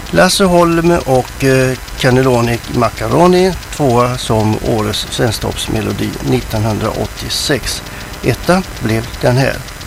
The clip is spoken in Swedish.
Lasse Holm och Cannelloni Macaroni, tvåa som årets svensktoppsmelodi 1986. Etta blev den här.